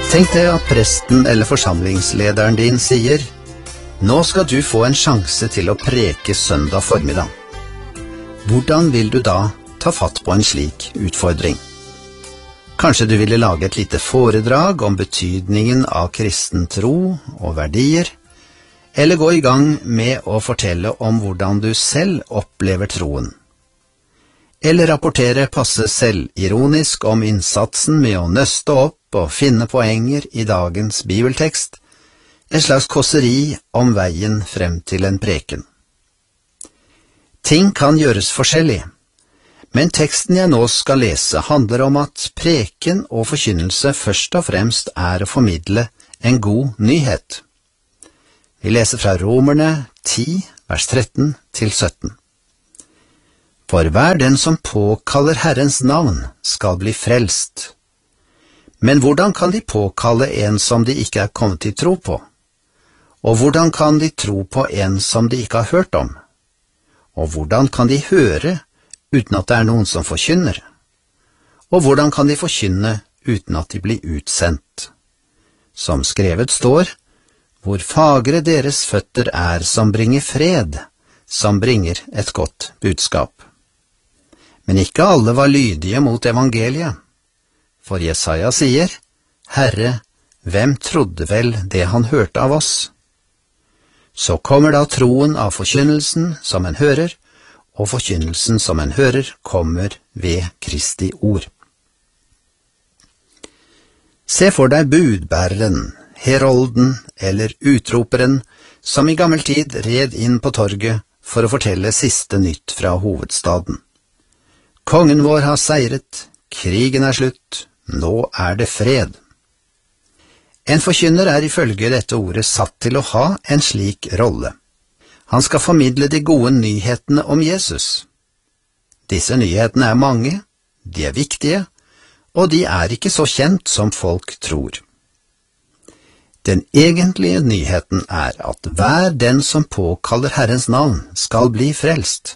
Tenk deg at presten eller forsamlingslederen din sier: «Nå skal du få en sjanse til å preke søndag formiddag.» Hvordan vil du da ta fatt på en slik utfordring? Kanskje du ville lage et lite foredrag om betydningen av kristen tro og verdier, eller gå i gang med å fortelle om hvordan du selv opplever troen. Eller rapportere passe selvironisk om innsatsen med å nøste opp og finne poenger i dagens bibeltekst, en slags kåseri om veien frem til en preken. Ting kan gjøres forskjellig, men teksten jeg nå skal lese handler om at preken og forkynnelse først og fremst er å formidle en god nyhet. Vi leser fra Romerne 10, vers 13-17. For hver den som påkaller Herrens navn skal bli frelst. Men hvordan kan de påkalle en som de ikke er kommet til tro på? Og hvordan kan de tro på en som de ikke har hørt om? Og hvordan kan de høre uten at det er noen som forkynner? Og hvordan kan de forkynne uten at de blir utsendt? Som skrevet står: hvor fagre deres føtter er som bringer fred, som bringer et godt budskap. Men ikke alle var lydige mot evangeliet, for Jesaja sier: Herre, hvem trodde vel det han hørte av oss? Så kommer da troen av forkynnelsen som en hører, og forkynnelsen som en hører kommer ved Kristi ord. Se for deg budbæreren, herolden eller utroperen som i gammel tid red inn på torget for å fortelle siste nytt fra hovedstaden. Kongen vår har seiret, krigen er slutt, nå er det fred. En forkynner er ifølge dette ordet satt til å ha en slik rolle. Han skal formidle de gode nyhetene om Jesus. Disse nyhetene er mange, de er viktige, og de er ikke så kjent som folk tror. Den egentlige nyheten er at hver den som påkaller Herrens navn skal bli frelst.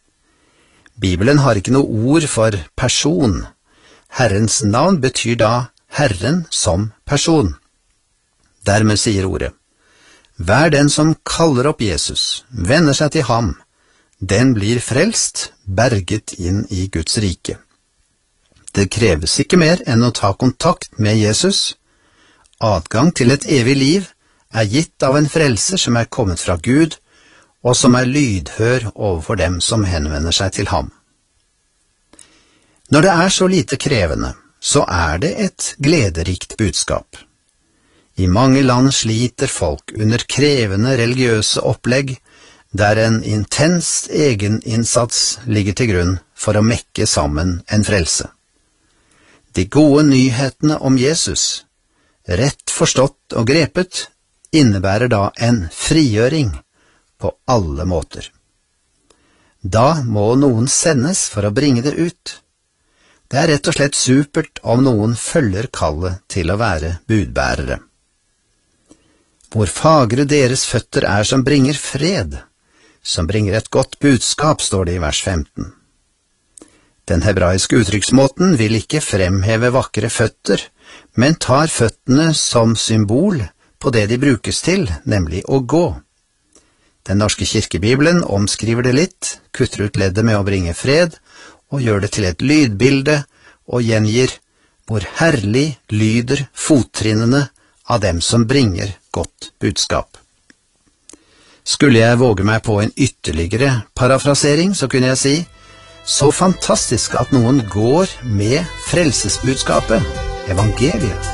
Bibelen har ikke noe ord for person. Herrens navn betyr da Herren som person. Dermed sier ordet: hver den som kaller opp Jesus, vender seg til ham, den blir frelst, berget inn i Guds rike. Det kreves ikke mer enn å ta kontakt med Jesus. Adgang til et evig liv er gitt av en frelser som er kommet fra Gud, og som er lydhør overfor dem som henvender seg til ham. Når det er så lite krevende, så er det et glederikt budskap. I mange land sliter folk under krevende religiøse opplegg, der en intens egeninnsats ligger til grunn for å mekke sammen en frelse. De gode nyhetene om Jesus, rett forstått og grepet, innebærer da en frigjøring på alle måter. Da må noen sendes for å bringe det ut. Det er rett og slett supert om noen følger kallet til å være budbærere. Hvor fagre deres føtter er som bringer fred, som bringer et godt budskap, står det i vers 15. Den hebraiske uttrykksmåten vil ikke fremheve vakre føtter, men tar føttene som symbol på det de brukes til, nemlig å gå. Den norske kirkebibelen omskriver det litt, kutter ut leddet med å bringe fred, og gjør det til et lydbilde, og gjengir hvor herlig lyder fottrinnene av dem som bringer godt budskap. Skulle jeg våge meg på en ytterligere parafrasering, så kunne jeg si: så fantastisk at noen går med frelsesbudskapet, evangeliet.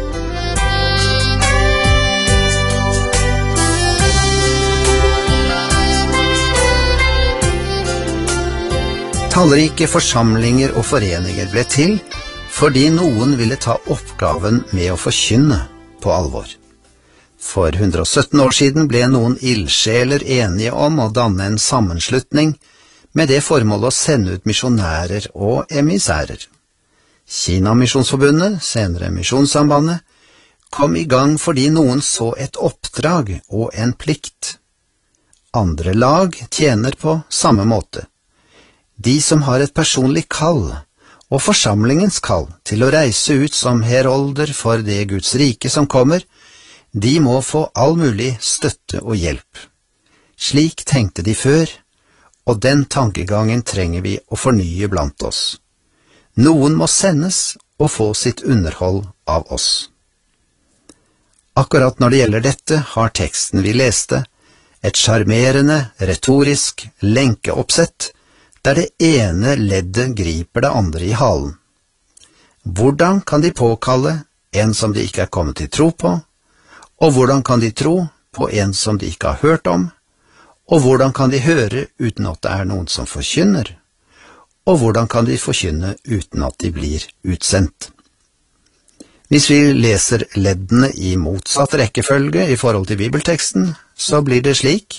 Tallrike forsamlinger og foreninger ble til fordi noen ville ta oppgaven med å forkynne på alvor. For 117 år siden ble noen ildsjeler enige om å danne en sammenslutning med det formål å sende ut misjonærer og emissærer. Kina-misjonsforbundet, senere Misjonssambandet, kom i gang fordi noen så et oppdrag og en plikt. Andre lag tjener på samme måte. De som har et personlig kall og forsamlingens kall til å reise ut som herolder for det Guds rike som kommer, de må få all mulig støtte og hjelp. Slik tenkte de før, og den tankegangen trenger vi å fornye blant oss. Noen må sendes og få sitt underhold av oss. Akkurat når det gjelder dette, har teksten vi leste et sjarmerende, retorisk lenkeoppsett, der det ene leddet griper det andre i halen. Hvordan kan de påkalle en som de ikke er kommet til tro på, og hvordan kan de tro på en som de ikke har hørt om, og hvordan kan de høre uten at det er noen som forkynner, og hvordan kan de forkynne uten at de blir utsendt? Hvis vi leser leddene i motsatt rekkefølge i forhold til bibelteksten, så blir det slik: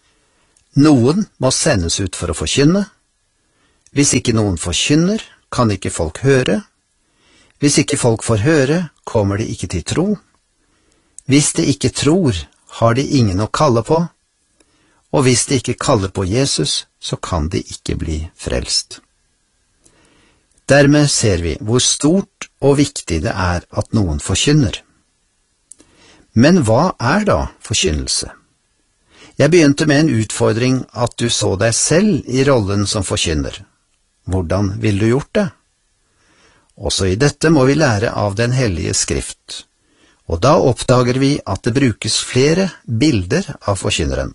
noen må sendes ut for å forkynne. Hvis ikke noen forkynner, kan ikke folk høre. Hvis ikke folk får høre, kommer de ikke til tro. Hvis de ikke tror, har de ingen å kalle på. Og hvis de ikke kaller på Jesus, så kan de ikke bli frelst. Dermed ser vi hvor stort og viktig det er at noen forkynner. Men hva er da forkynnelse? Jeg begynte med en utfordring at du så deg selv i rollen som forkynner. Hvordan ville du gjort det? Også i dette må vi lære av Den hellige skrift, og da oppdager vi at det brukes flere bilder av forkynneren.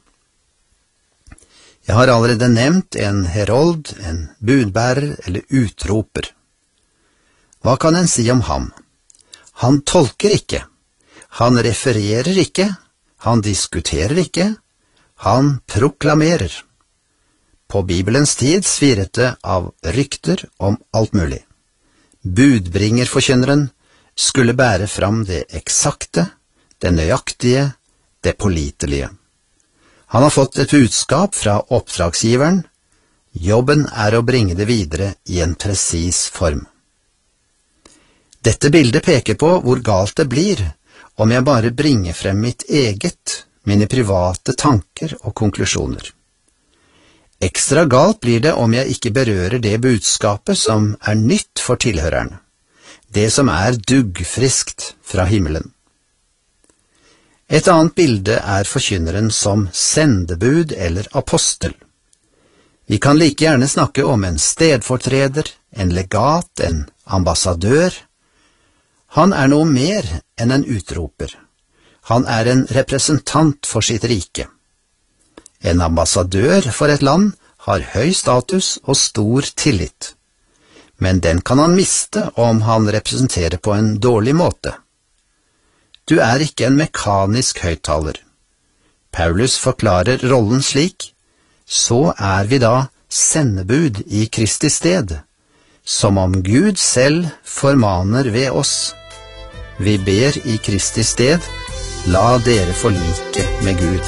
Jeg har allerede nevnt en herold, en budbærer eller utroper. Hva kan en si om ham? Han tolker ikke, han refererer ikke, han diskuterer ikke, han proklamerer. På Bibelens tid svirret det av rykter om alt mulig. Budbringerforkynneren skulle bære fram det eksakte, det nøyaktige, det pålitelige. Han har fått et budskap fra oppdragsgiveren. Jobben er å bringe det videre i en presis form. Dette bildet peker på hvor galt det blir om jeg bare bringer frem mitt eget, mine private tanker og konklusjoner. Ekstra galt blir det om jeg ikke berører det budskapet som er nytt for tilhøreren, det som er duggfriskt fra himmelen. Et annet bilde er forkynneren som sendebud eller apostel. Vi kan like gjerne snakke om en stedfortreder, en legat, en ambassadør. Han er noe mer enn en utroper. Han er en representant for sitt rike. En ambassadør for et land har høy status og stor tillit, men den kan han miste om han representerer på en dårlig måte. Du er ikke en mekanisk høyttaler. Paulus forklarer rollen slik: så er vi da sendebud i Kristi sted, som om Gud selv formaner ved oss. Vi ber i Kristi sted, la dere forlike med Gud.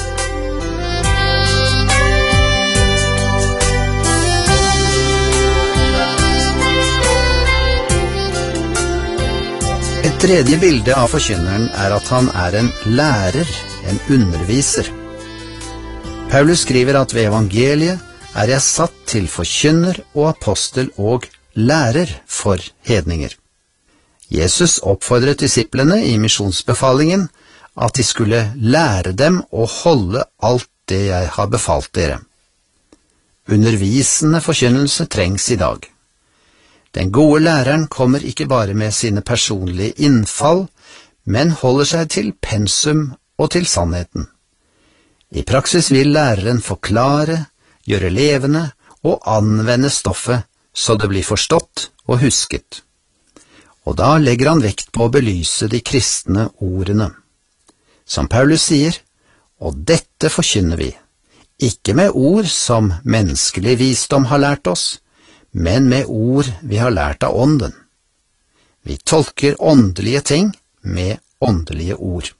Et tredje bilde av forkynneren er at han er en lærer, en underviser. Paulus skriver at ved evangeliet er jeg satt til forkynner og apostel og lærer for hedninger. Jesus oppfordret disiplene i misjonsbefalingen at de skulle lære dem å holde alt det jeg har befalt dere. Undervisende forkynnelse trengs i dag. Den gode læreren kommer ikke bare med sine personlige innfall, men holder seg til pensum og til sannheten. I praksis vil læreren forklare, gjøre levende og anvende stoffet så det blir forstått og husket. Og da legger han vekt på å belyse de kristne ordene. Som Paulus sier, og dette forkynner vi, ikke med ord som menneskelig visdom har lært oss, men med ord vi har lært av ånden. Vi tolker åndelige ting med åndelige ord.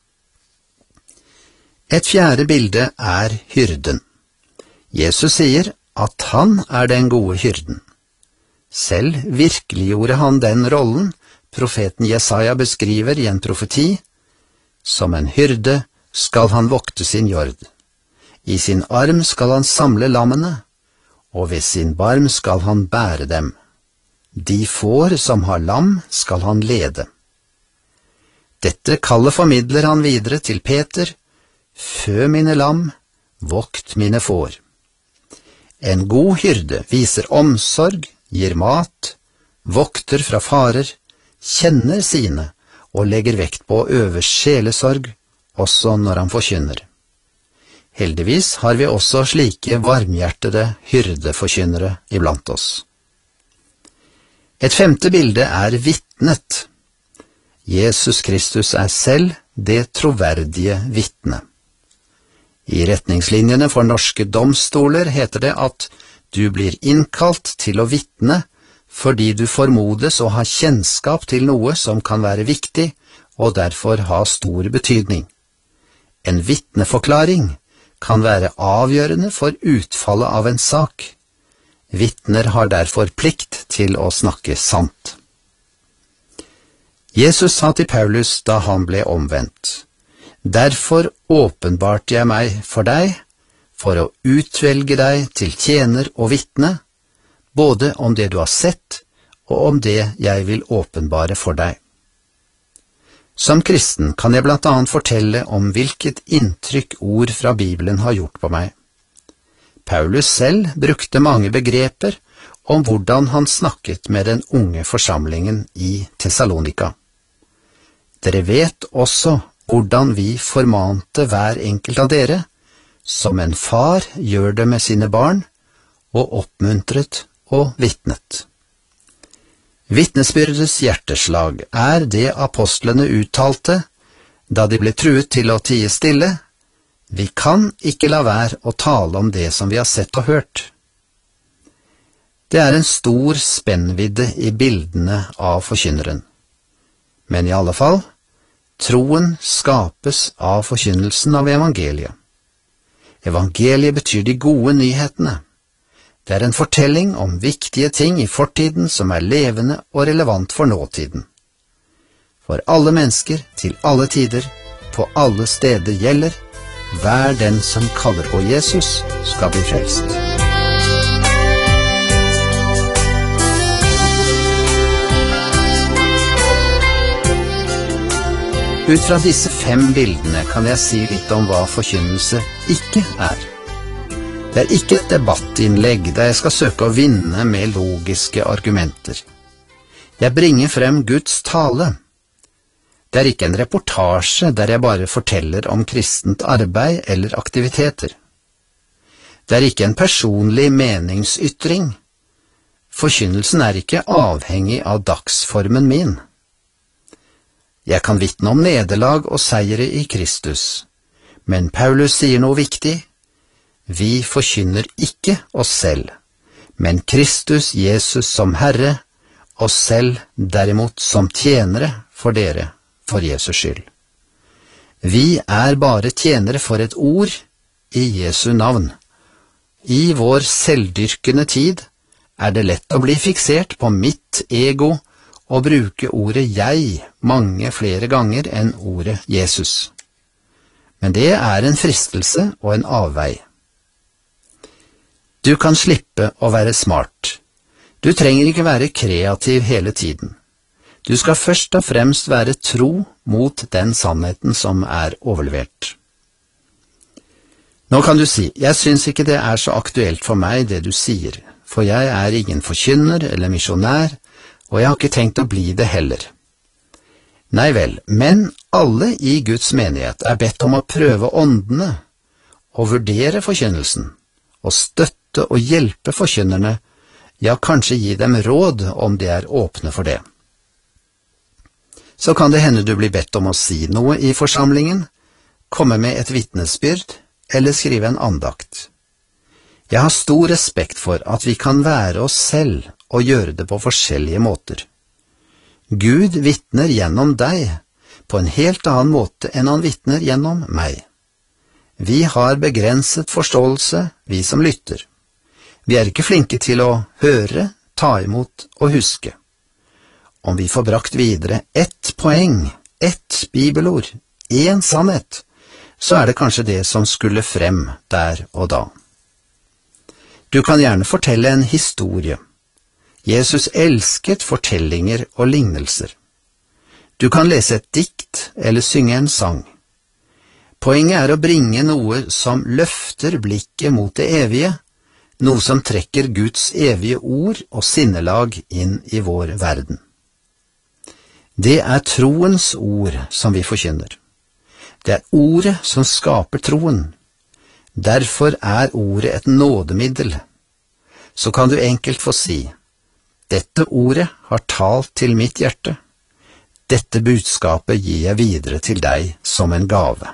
Et fjerde bilde er hyrden. Jesus sier at han er den gode hyrden. Selv virkeliggjorde han den rollen profeten Jesaja beskriver i en profeti. Som en hyrde skal han vokte sin jord. I sin arm skal han samle lammene, og ved sin barm skal han bære dem. De får som har lam skal han lede. Dette kallet formidler han videre til Peter: Fø mine lam, vokt mine får. En god hyrde viser omsorg, gir mat, vokter fra farer, kjenner sine og legger vekt på å øve sjelesorg, også når han forkynner. Heldigvis har vi også slike varmhjertede hyrdeforkynnere iblant oss. Et femte bilde er vitnet. Jesus Kristus er selv det troverdige vitne. I retningslinjene for norske domstoler heter det at du blir innkalt til å vitne fordi du formodes å ha kjennskap til noe som kan være viktig og derfor ha stor betydning. En vitneforklaring kan være avgjørende for utfallet av en sak. Vitner har derfor plikt til å snakke sant. Jesus sa til Paulus da han ble omvendt: Derfor åpenbarte jeg meg for deg, for å utvelge deg til tjener og vitne, både om det du har sett, og om det jeg vil åpenbare for deg. Som kristen kan jeg blant annet fortelle om hvilket inntrykk ord fra Bibelen har gjort på meg. Paulus selv brukte mange begreper om hvordan han snakket med den unge forsamlingen i Thessalonika. Dere vet også hvordan vi formante hver enkelt av dere, som en far gjør det med sine barn, og oppmuntret og vitnet. Vitnesbyrdets hjerteslag er det apostlene uttalte da de ble truet til å tie stille: Vi kan ikke la være å tale om det som vi har sett og hørt. Det er en stor spennvidde i bildene av forkynneren. Men i alle fall, troen skapes av forkynnelsen av evangeliet. Evangeliet betyr de gode nyhetene. Det er en fortelling om viktige ting i fortiden som er levende og relevant for nåtiden. For alle mennesker, til alle tider, på alle steder gjelder: hver den som kaller på Jesus, skal bli frelst. Ut fra disse 5 bildene kan jeg si litt om hva forkynnelse ikke er. Det er ikke et debattinnlegg der jeg skal søke å vinne med logiske argumenter. Jeg bringer frem Guds tale. Det er ikke en reportasje der jeg bare forteller om kristent arbeid eller aktiviteter. Det er ikke en personlig meningsytring. Forkynnelsen er ikke avhengig av dagsformen min. Jeg kan vitne om nederlag og seire i Kristus, men Paulus sier noe viktig: Vi forkynner ikke oss selv, men Kristus Jesus som Herre, oss selv derimot som tjenere for dere, for Jesus skyld. Vi er bare tjenere for et ord i Jesu navn. I vår selvdyrkende tid er det lett å bli fiksert på mitt ego og bruke ordet jeg mange flere ganger enn ordet Jesus. Men det er en fristelse og en avvei. Du kan slippe å være smart. Du trenger ikke være kreativ hele tiden. Du skal først og fremst være tro mot den sannheten som er overlevert. Nå kan du si: Jeg synes ikke det er så aktuelt for meg det du sier, for jeg er ingen forkynner eller misjonær, og jeg har ikke tenkt å bli det heller. Nei vel, men alle i Guds menighet er bedt om å prøve åndene, og vurdere forkynnelsen, og støtte og hjelpe forkynnerne, ja, kanskje gi dem råd om de er åpne for det. Så kan det hende du blir bedt om å si noe i forsamlingen, komme med et vitnesbyrd, eller skrive en andakt. Jeg har stor respekt for at vi kan være oss selv og gjøre det på forskjellige måter. Gud vitner gjennom deg på en helt annen måte enn han vitner gjennom meg. Vi har begrenset forståelse, vi som lytter. Vi er ikke flinke til å høre, ta imot og huske. Om vi får brakt videre ett poeng, ett bibelord, én sannhet, så er det kanskje det som skulle frem der og da. Du kan gjerne fortelle en historie. Jesus elsket fortellinger og lignelser. Du kan lese et dikt eller synge en sang. Poenget er å bringe noe som løfter blikket mot det evige, noe som trekker Guds evige ord og sinnelag inn i vår verden. Det er troens ord som vi forkynner. Det er ordet som skaper troen. Derfor er ordet et nådemiddel. Så kan du enkelt få si, dette ordet har talt til mitt hjerte. Dette budskapet gir jeg videre til deg som en gave.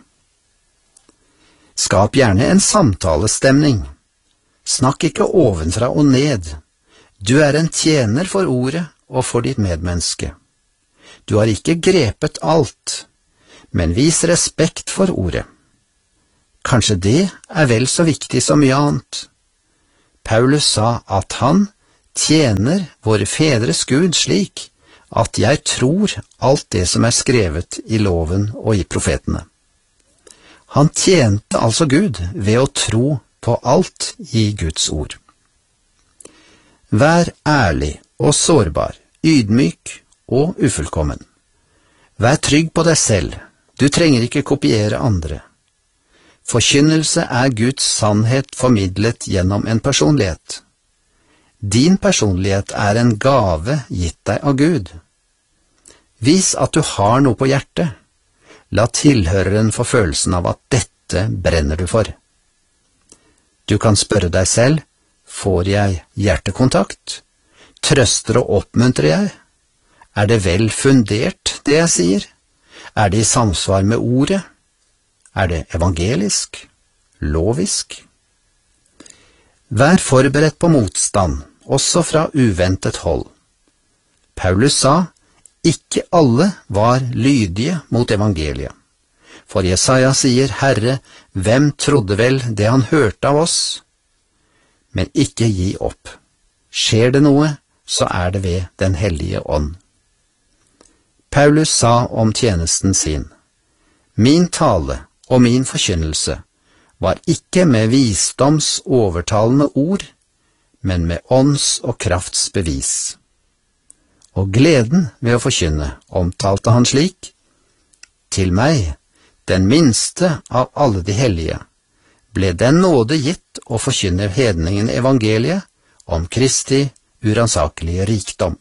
Skap gjerne en samtalestemning. Snakk ikke ovenfra og ned. Du er en tjener for ordet og for ditt medmenneske. Du har ikke grepet alt, men vis respekt for ordet. Kanskje det er vel så viktig som mye annet. Paulus sa at han tjener våre fedres Gud slik at jeg tror alt det som er skrevet i loven og i profetene. Han tjente altså Gud ved å tro på alt i Guds ord. Vær ærlig og sårbar, ydmyk og ufullkommen. Vær trygg på deg selv, du trenger ikke kopiere andre. Forkynnelse er Guds sannhet formidlet gjennom en personlighet. Din personlighet er en gave gitt deg av Gud. Vis at du har noe på hjertet. La tilhøreren få følelsen av at dette brenner du for. Du kan spørre deg selv, får jeg hjertekontakt? Trøster og oppmuntrer jeg? Er det vel fundert, det jeg sier? Er det i samsvar med ordet? Er det evangelisk? Lovisk? Vær forberedt på motstand, også fra uventet hold. Paulus sa, ikke alle var lydige mot evangeliet. For Jesaja sier, Herre, hvem trodde vel det han hørte av oss? Men ikke gi opp. Skjer det noe, så er det ved Den hellige ånd. Paulus sa om tjenesten sin, min tale og min forkynnelse var ikke med visdoms overtalende ord, men med ånds og krafts bevis. Og gleden ved å forkynne omtalte han slik, til meg, den minste av alle de hellige, ble den nåde gitt å forkynne hedningen evangeliet om Kristi uransakelige rikdom.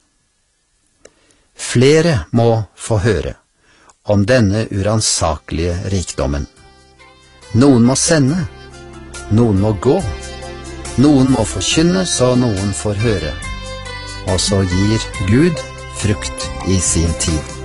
Flere må få høre om denne uransakelige rikdommen. Noen må sende, noen må gå, noen må forkynne så noen får høre. Og så gir Gud frukt i sin tid.